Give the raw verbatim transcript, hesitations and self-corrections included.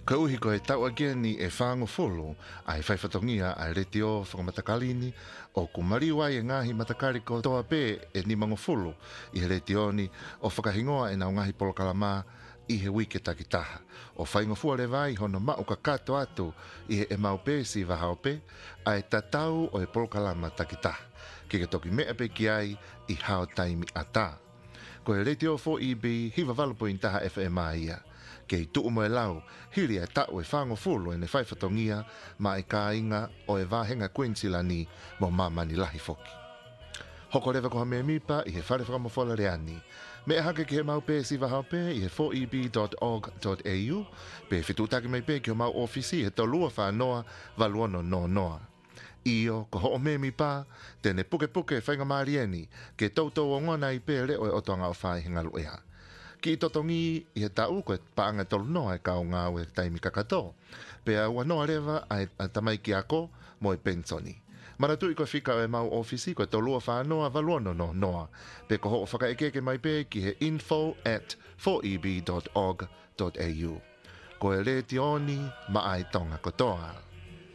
Ka uhi ko e tau agia ni e whaango folo ai whaifatongia ai reti o whakamatakalini o kumari wai e ngahi matakari ko toa pē e ni mango folo i he reti o ni o whakahingoa e nau ngahi polokalama i he wike takitaha. O whaingo fua le vai hono mau ka kato atu i he e mau pē si wahao pē ai tatau o e polokalama takitaha. Ke ke toki mea pe ki ai i hao taimi ata. Ko he reti o four E B hiwa valapo in taha F M A ia. Kei tuu mo e lau, hiri e tau e whango fulo e ne whaifatongia ma e ka inga o e wahenga Queensland mo mamani lahi foki. Hoko rewa ko hame mipa i he whare whakamofola reani. Me e hake ki he mau pē si wahao pē i he four e b dot org dot a u pe whitutake mai pē ki o mau ofisi he tolua whanoa valuono no noa. Io, ko ho me mi pa, tene puke puke whainga marieni, ke tautou o ngona i pē reo e otoanga o whai hinga luea. Ki totongi i he tau koe paanga tolu noa e kao ngā ue taimi kakato, pe a ua noa rewa a tamai ki ako mo e pensoni. Maratu i koe whika e mau ofisi koe tolua whanoa valuono no noa, pe ko ho whakaekeke mai pē ki he info at four e b dot org dot a u. Ko e re tioni ma ai tonga kotoa.